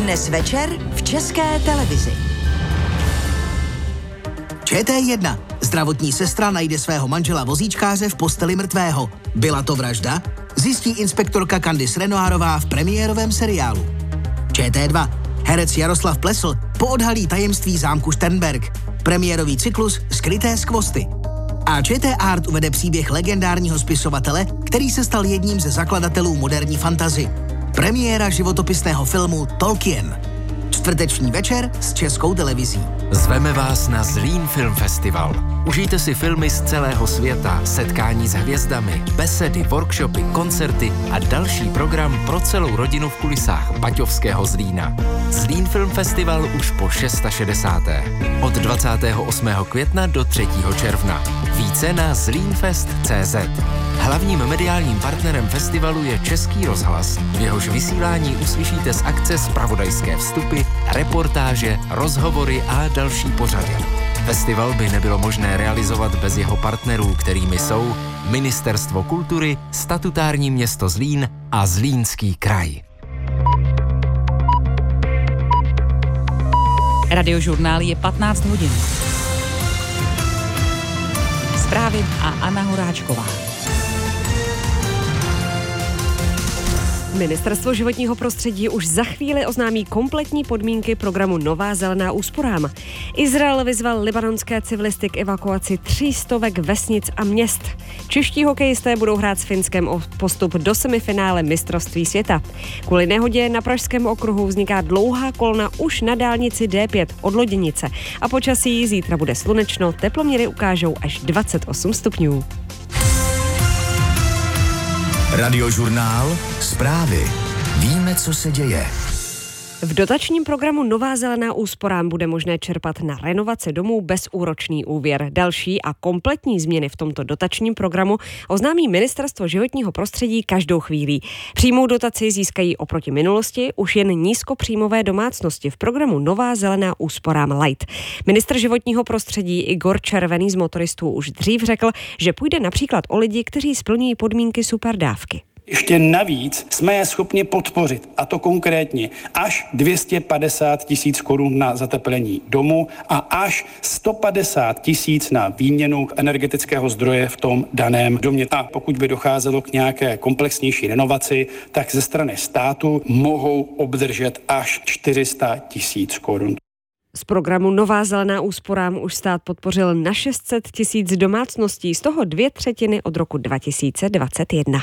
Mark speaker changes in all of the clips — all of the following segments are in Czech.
Speaker 1: Dnes večer v České televizi.
Speaker 2: ČT1. Zdravotní sestra najde svého manžela vozíčkáře v posteli mrtvého. Byla to vražda? Zjistí inspektorka Candice Renoirová v premiérovém seriálu. ČT2. Herec Jaroslav Plesl poodhalí tajemství zámku Sternberg. Premiérový cyklus Skryté skvosty. A ČT Art uvede příběh legendárního spisovatele, který se stal jedním ze zakladatelů moderní fantasy. Premiéra životopisného filmu Tolkien. Čtvrteční večer s Českou televizí.
Speaker 3: Zveme vás na Zlín Film Festival. Užijte si filmy z celého světa, setkání s hvězdami, besedy, workshopy, koncerty a další program pro celou rodinu v kulisách baťovského Zlína. Zlín Film Festival už po 660. Od 28. května do 3. června. Více na zlínfest.cz. Hlavním mediálním partnerem festivalu je Český rozhlas. V jehož vysílání uslyšíte z akce zpravodajské vstupy, reportáže, rozhovory a další pořady. Festival by nebylo možné realizovat bez jeho partnerů, kterými jsou Ministerstvo kultury, statutární město Zlín a Zlínský kraj.
Speaker 4: Radiožurnál je 15 hodin. Zprávy a Anna Horáčková.
Speaker 5: Ministerstvo životního prostředí už za chvíli oznámí kompletní podmínky programu Nová zelená úsporám. Izrael vyzval libanonské civilisty k evakuaci 300 vesnic a měst. Čeští hokejisté budou hrát s Finskem o postup do semifinále mistrovství světa. Kvůli nehodě na Pražském okruhu vzniká dlouhá kolona už na dálnici D5 od Loděnice. A počasí zítra bude slunečno, teploměry ukážou až 28 stupňů.
Speaker 6: Radiožurnál, zprávy. Víme, co se děje.
Speaker 5: V dotačním programu Nová zelená úsporám bude možné čerpat na renovace domů bezúročný úvěr. Další a kompletní změny v tomto dotačním programu oznámí Ministerstvo životního prostředí každou chvíli. Přímou dotaci získají oproti minulosti už jen nízkopříjmové domácnosti v programu Nová zelená úsporám Light. Ministr životního prostředí Igor Červený z Motoristů už dřív řekl, že půjde například o lidi, kteří splňují podmínky superdávky.
Speaker 7: Ještě navíc jsme je schopni podpořit, a to konkrétně až 250 000 korun na zateplení domu a až 150 000 na výměnu energetického zdroje v tom daném domě. A pokud by docházelo k nějaké komplexnější renovaci, tak ze strany státu mohou obdržet až 400 000 korun.
Speaker 5: Z programu Nová zelená úsporám už stát podpořil na 600 000 domácností, z toho 2/3 od roku 2021.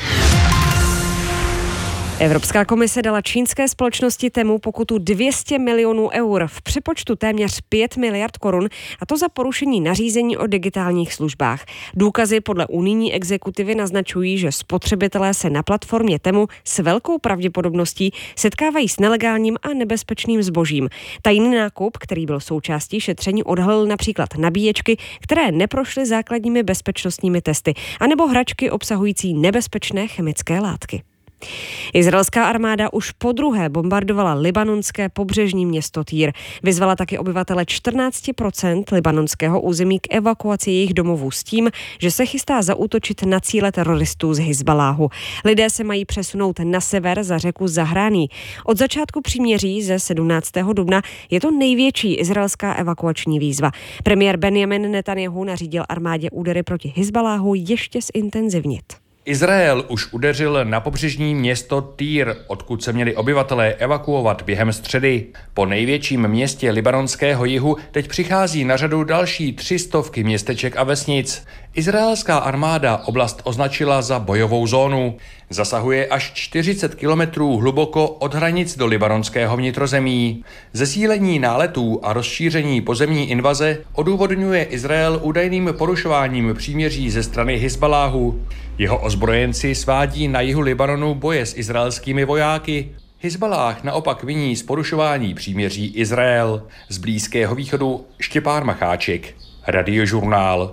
Speaker 5: Evropská komise dala čínské společnosti Temu pokutu 200 milionů eur, v přepočtu téměř 5 miliard korun, a to za porušení nařízení o digitálních službách. Důkazy podle unijní exekutivy naznačují, že spotřebitelé se na platformě Temu s velkou pravděpodobností setkávají s nelegálním a nebezpečným zbožím. Tajný nákup, který byl součástí šetření, odhalil například nabíječky, které neprošly základními bezpečnostními testy, anebo hračky obsahující nebezpečné chemické látky. Izraelská armáda už podruhé bombardovala libanonské pobřežní město Týr. Vyzvala taky obyvatele 14% libanonského území k evakuaci jejich domovů s tím, že se chystá zaútočit na cíle teroristů z Hizbaláhu. Lidé se mají přesunout na sever za řeku Zahrání. Od začátku příměří ze 17. dubna je to největší izraelská evakuační výzva. Premiér Benjamin Netanjahu nařídil armádě údery proti Hizbaláhu ještě zintenzivnit.
Speaker 8: Izrael už udeřil na pobřežní město Týr, odkud se měli obyvatelé evakuovat během středy. Po největším městě libanonského jihu teď přichází na řadu další 300 městeček a vesnic. Izraelská armáda oblast označila za bojovou zónu. Zasahuje až 40 kilometrů hluboko od hranic do libanonského vnitrozemí. Zesílení náletů a rozšíření pozemní invaze odůvodňuje Izrael údajným porušováním příměří ze strany Hizbaláhu. Jeho ozbrojenci svádí na jihu Libanonu boje s izraelskými vojáky. Hizballáh naopak viní z porušování příměří Izrael. Z Blízkého východu Štěpán Macháček, Radiožurnál.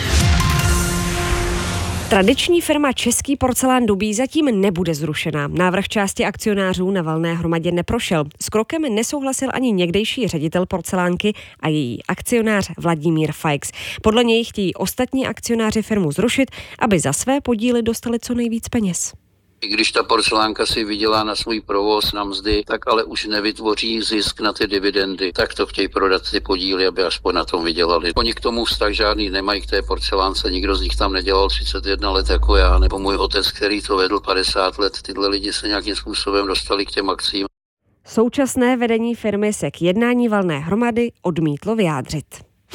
Speaker 5: Tradiční firma Český porcelán Dubí zatím nebude zrušena. Návrh části akcionářů na valné hromadě neprošel. S krokem nesouhlasil ani někdejší ředitel porcelánky a její akcionář Vladimír Fajks. Podle něj chtějí ostatní akcionáři firmu zrušit, aby za své podíly dostali co nejvíc peněz.
Speaker 9: I když ta porcelánka si vydělá na svůj provoz, na mzdy, tak ale už nevytvoří zisk na ty dividendy. Tak to chtějí prodat ty podíly, aby aspoň na tom vydělali. Oni k tomu vztah žádný nemají k té porcelánce, nikdo z nich tam nedělal 31 let jako já, nebo můj otec, který to vedl 50 let. Tyhle lidi se nějakým způsobem dostali k těm akcím.
Speaker 5: Současné vedení firmy se k jednání valné hromady odmítlo vyjádřit.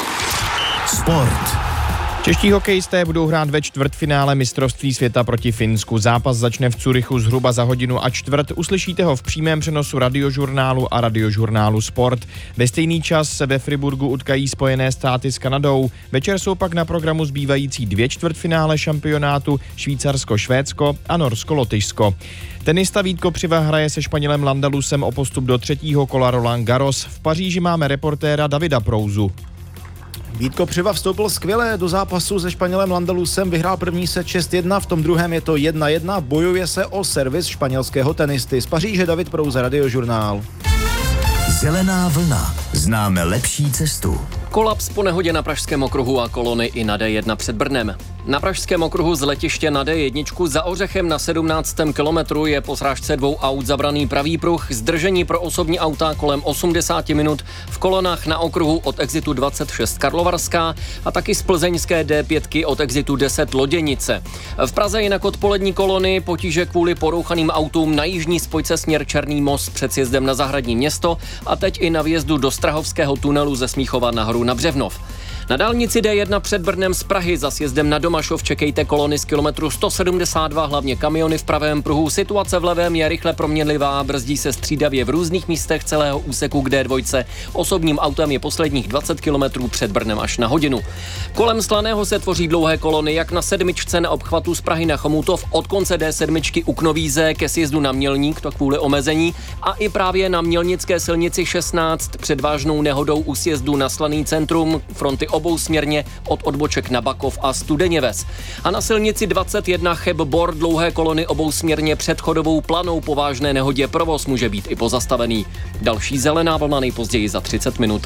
Speaker 6: Sport.
Speaker 10: Čeští hokejisté budou hrát ve čtvrtfinále mistrovství světa proti Finsku. Zápas začne v Curychu zhruba za 1:15. Uslyšíte ho v přímém přenosu Radiožurnálu a Radiožurnálu Sport. Ve stejný čas se ve Friburgu utkají Spojené státy s Kanadou. Večer jsou pak na programu zbývající 2 čtvrtfinále šampionátu Švýcarsko-Švédsko a Norsko-Lotyšsko. Tenista Vít Kopřiva hraje se Španělem Landalusem o postup do 3. kola Roland Garros. V Paříži máme reportéra Davida Prouzu.
Speaker 11: Vít Kopřiva vstoupil skvěle do zápasu se Španělem Landalusem, vyhrál první set 6-1, v tom druhém je to 1-1, bojuje se o servis španělského tenisty. Z Paříže David Prouza, Radiožurnál.
Speaker 6: Zelená vlna. Známe lepší cestu.
Speaker 12: Kolaps po nehodě na pražském okruhu a kolony i na D1 před Brnem. Na pražském okruhu z letiště na D1 za Ořechem na 17. kilometru je po srážce 2 aut zabraný pravý pruh, zdržení pro osobní auta kolem 80 minut v kolonách na okruhu od exitu 26 Karlovarská a taky z plzeňské D5 od exitu 10 Loděnice. V Praze jinak odpolední kolony potíže kvůli porouchaným autům na jižní spojce směr Černý most před sjezdem na Zahradní Město a teď i na vjezdu do Strahovského tunelu ze Smíchova nahoru na Břevnov. Na dálnici D1 před Brnem z Prahy za sjezdem na Domašov čekejte kolony z kilometru 172, hlavně kamiony v pravém pruhu. Situace v levém je rychle proměnlivá, brzdí se střídavě v různých místech celého úseku k D2. Osobním autem je posledních 20 kilometrů před Brnem až na hodinu. Kolem Slaného se tvoří dlouhé kolony jak na 7 na obchvatu z Prahy na Chomutov od konce D7 u Knovíze ke sjezdu na Mělník, to kvůli omezení, a i právě na Mělnické silnici 16 před vážnou nehodou u sjezdu na Slaný centrum, fronty obousměrně od odboček na Bakov a Studeněves. A na silnici 21 Cheb-Bor dlouhé kolony obousměrně před chodovou Planou po vážné nehodě provoz může být i pozastavený. Další zelená vlna nejpozději za 30 minut.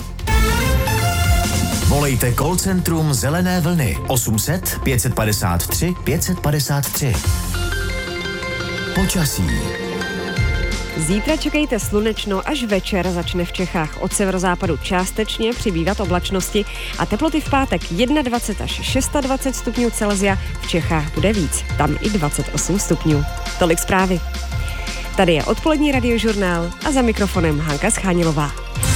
Speaker 6: Volejte call centrum Zelené vlny 800 553 553. Počasí.
Speaker 5: Zítra čekejte slunečno, až večer začne v Čechách od severozápadu částečně přibývat oblačnosti a teploty v pátek 21 až 26 stupňů Celsia, v Čechách bude víc, tam i 28 stupňů. Tolik zprávy. Tady je odpolední Radiožurnál a za mikrofonem Hanka Schánilová.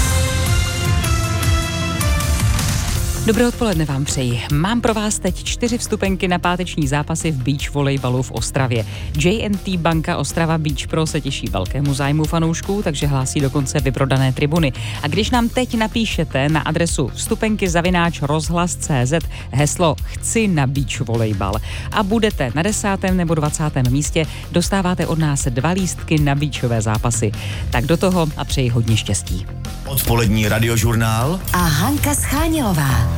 Speaker 4: Dobré odpoledne vám přeji. Mám pro vás teď 4 vstupenky na páteční zápasy v beach volejbalu v Ostravě. J&T Banka Ostrava Beach Pro se těší velkému zájmu fanoušků, takže hlásí dokonce vyprodané tribuny. A když nám teď napíšete na adresu vstupenky@rozhlas.cz heslo Chci na beach volejbal a budete na 10. nebo 20. místě, dostáváte od nás 2 lístky na beachové zápasy. Tak do toho a přeji hodně štěstí.
Speaker 6: Odpolední Radiožurnál
Speaker 1: a Hanka Schánilová.